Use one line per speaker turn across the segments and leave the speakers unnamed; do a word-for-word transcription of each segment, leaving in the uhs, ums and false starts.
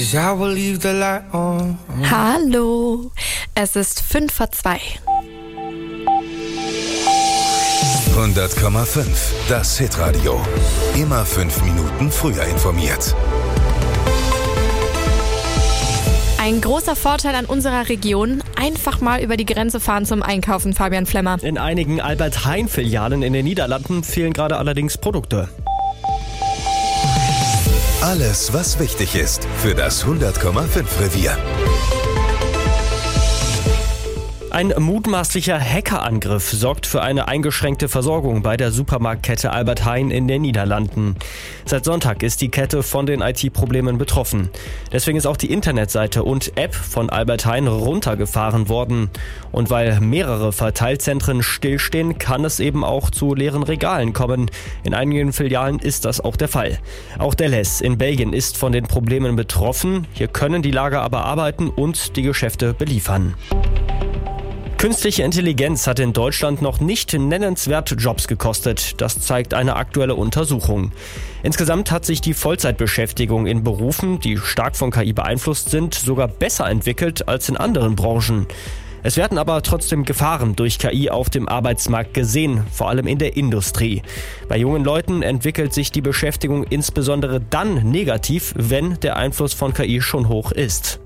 'cause I will leave the light on.
Hallo, es ist fünf vor zwei.
hundert Komma fünf, das Hitradio. Immer fünf Minuten früher informiert.
Ein großer Vorteil an unserer Region, einfach mal über die Grenze fahren zum Einkaufen, Fabian Flemmer.
In einigen Albert-Heijn-Filialen in den Niederlanden fehlen gerade allerdings Produkte.
Alles, was wichtig ist für das hundert Komma fünf Revier.
Ein mutmaßlicher Hackerangriff sorgt für eine eingeschränkte Versorgung bei der Supermarktkette Albert Heijn in den Niederlanden. Seit Sonntag ist die Kette von den I T-Problemen betroffen. Deswegen ist auch die Internetseite und App von Albert Heijn runtergefahren worden. Und weil mehrere Verteilzentren stillstehen, kann es eben auch zu leeren Regalen kommen. In einigen Filialen ist das auch der Fall. Auch Delhaize in Belgien ist von den Problemen betroffen. Hier können die Lager aber arbeiten und die Geschäfte beliefern. Künstliche Intelligenz hat in Deutschland noch nicht nennenswert Jobs gekostet. Das zeigt eine aktuelle Untersuchung. Insgesamt hat sich die Vollzeitbeschäftigung in Berufen, die stark von K I beeinflusst sind, sogar besser entwickelt als in anderen Branchen. Es werden aber trotzdem Gefahren durch K I auf dem Arbeitsmarkt gesehen, vor allem in der Industrie. Bei jungen Leuten entwickelt sich die Beschäftigung insbesondere dann negativ, wenn der Einfluss von K I schon hoch ist.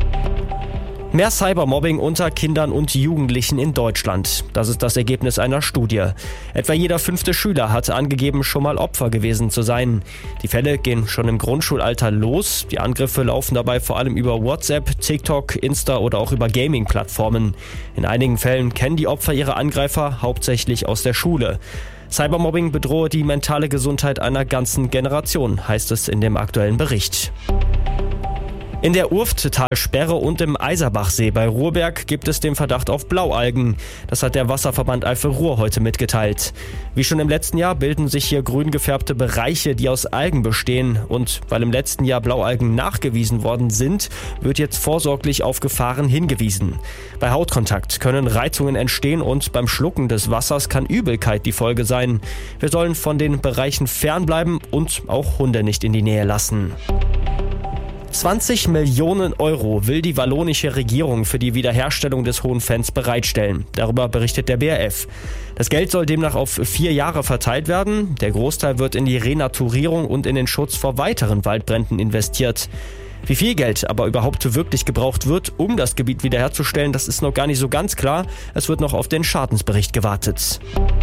Mehr Cybermobbing unter Kindern und Jugendlichen in Deutschland. Das ist das Ergebnis einer Studie. Etwa jeder fünfte Schüler hatte angegeben, schon mal Opfer gewesen zu sein. Die Fälle gehen schon im Grundschulalter los. Die Angriffe laufen dabei vor allem über WhatsApp, TikTok, Insta oder auch über Gaming-Plattformen. In einigen Fällen kennen die Opfer ihre Angreifer hauptsächlich aus der Schule. Cybermobbing bedrohe die mentale Gesundheit einer ganzen Generation, heißt es in dem aktuellen Bericht. In der Urfttalsperre und im Eiserbachsee bei Ruhrberg gibt es den Verdacht auf Blaualgen. Das hat der Wasserverband Eifel-Ruhr heute mitgeteilt. Wie schon im letzten Jahr bilden sich hier grün gefärbte Bereiche, die aus Algen bestehen. Und weil im letzten Jahr Blaualgen nachgewiesen worden sind, wird jetzt vorsorglich auf Gefahren hingewiesen. Bei Hautkontakt können Reizungen entstehen und beim Schlucken des Wassers kann Übelkeit die Folge sein. Wir sollen von den Bereichen fernbleiben und auch Hunde nicht in die Nähe lassen. zwanzig Millionen Euro will die wallonische Regierung für die Wiederherstellung des Hohen Fens bereitstellen. Darüber berichtet der B R F. Das Geld soll demnach auf vier Jahre verteilt werden. Der Großteil wird in die Renaturierung und in den Schutz vor weiteren Waldbränden investiert. Wie viel Geld aber überhaupt wirklich gebraucht wird, um das Gebiet wiederherzustellen, das ist noch gar nicht so ganz klar. Es wird noch auf den Schadensbericht gewartet.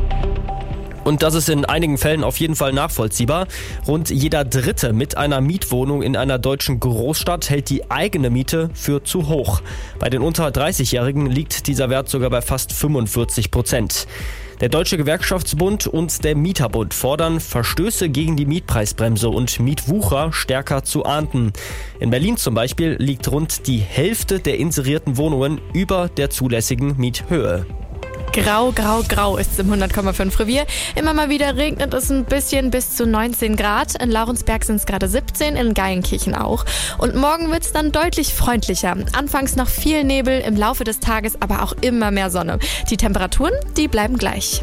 Und das ist in einigen Fällen auf jeden Fall nachvollziehbar. Rund jeder Dritte mit einer Mietwohnung in einer deutschen Großstadt hält die eigene Miete für zu hoch. Bei den unter dreißigjährigen liegt dieser Wert sogar bei fast fünfundvierzig Prozent. Der Deutsche Gewerkschaftsbund und der Mieterbund fordern, Verstöße gegen die Mietpreisbremse und Mietwucher stärker zu ahnden. In Berlin zum Beispiel liegt rund die Hälfte der inserierten Wohnungen über der zulässigen Miethöhe.
Grau, grau, grau ist es im hundert Komma fünf Revier. Immer mal wieder regnet es ein bisschen bis zu neunzehn Grad. In Laurensberg sind es gerade siebzehn, in Geilenkirchen auch. Und morgen wird es dann deutlich freundlicher. Anfangs noch viel Nebel, im Laufe des Tages aber auch immer mehr Sonne. Die Temperaturen, die bleiben gleich.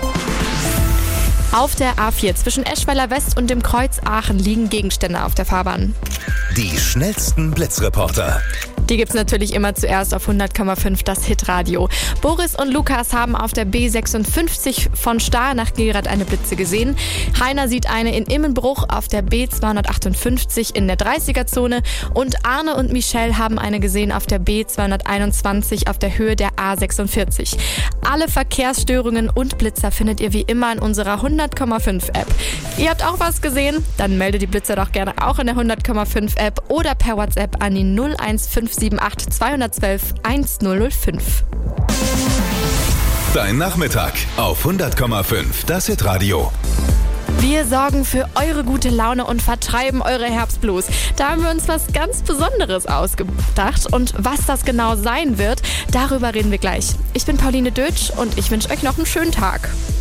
Auf der A vier zwischen Eschweiler West und dem Kreuz Aachen liegen Gegenstände auf der Fahrbahn.
Die schnellsten Blitzreporter.
Die gibt's natürlich immer zuerst auf hundert Komma fünf, das Hitradio. Boris und Lukas haben auf der B sechsundfünfzig von Stahr nach Gilrath eine Blitze gesehen. Heiner sieht eine in Immenbruch auf der B zweihundertachtundfünfzig in der dreißiger-Zone. Und Arne und Michelle haben eine gesehen auf der B zweihunderteinundzwanzig auf der Höhe der A sechsundvierzig. Alle Verkehrsstörungen und Blitzer findet ihr wie immer in unserer hundert Komma fünf App. Ihr habt auch was gesehen? Dann meldet die Blitzer doch gerne auch in der hundert Komma fünf App oder per WhatsApp an die null eins fünf sieben acht zwei eins zwei eins null null fünf.
Dein Nachmittag auf hundert Komma fünf, das Hitradio.
Wir sorgen für eure gute Laune und vertreiben eure Herbstblues. Da haben wir uns was ganz Besonderes ausgedacht. Und was das genau sein wird, darüber reden wir gleich. Ich bin Pauline Dötsch und ich wünsche euch noch einen schönen Tag.